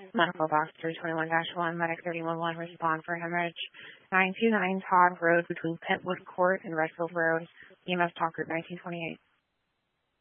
Medical box 321-1, medic 311, respond for hemorrhage. 929 Todd Road between Pentwood Court and Redfield Road. EMS talk group 1928.